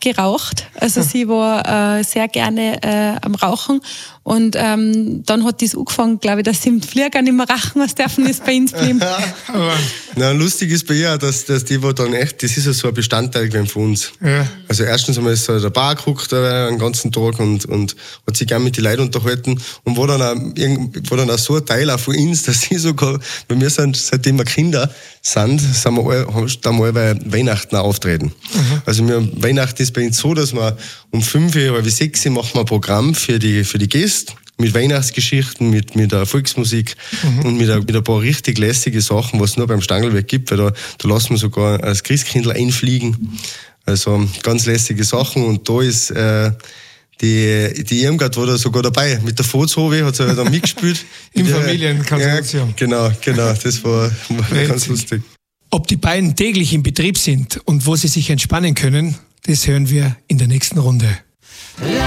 geraucht. Also sie war sehr gerne am Rauchen. Und dann hat das angefangen, glaube ich, dass sie im Flieger nicht mehr rauchen was dürfen ist bei uns geblieben. Na, lustig ist bei ihr auch, dass die war dann echt, das ist ja so ein Bestandteil gewesen von uns. Ja. Also erstens einmal ist sie in der Bar geguckt den ganzen Tag und hat sich gerne mit den Leuten unterhalten und war dann auch so ein Teil auch von uns, dass sie sogar, weil wir sind, seitdem wir Kinder sind wir da mal bei Weihnachten auch auftreten. Also Weihnachten ist bei uns so, dass wir um 5 oder 6 Uhr machen wir ein Programm für die Gäste. Mit Weihnachtsgeschichten, mit der Volksmusik und mit ein paar richtig lässige Sachen, was es nur beim Stangelwerk gibt, weil da lassen wir sogar das Christkindl einfliegen. Also ganz lässige Sachen und da ist die Irmgard war da sogar dabei. Mit der Fotzhove hat sie da mitgespielt. Im Familienkonsortium. Ja, genau, das war ganz lustig. Ob die beiden täglich im Betrieb sind und wo sie sich entspannen können, das hören wir in der nächsten Runde.